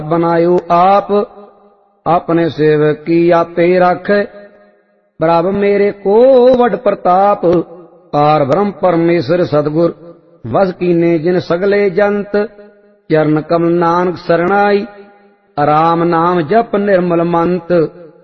बनायो आप, अपने सेवक की आपे राखे। प्रभ मेरे को वड प्रताप, पार ब्रह्म परमेश्वर सदगुर वस कीने जिन सगले जंत। चरण कमल नानक सरणाई, राम नाम जप निर्मल मंत।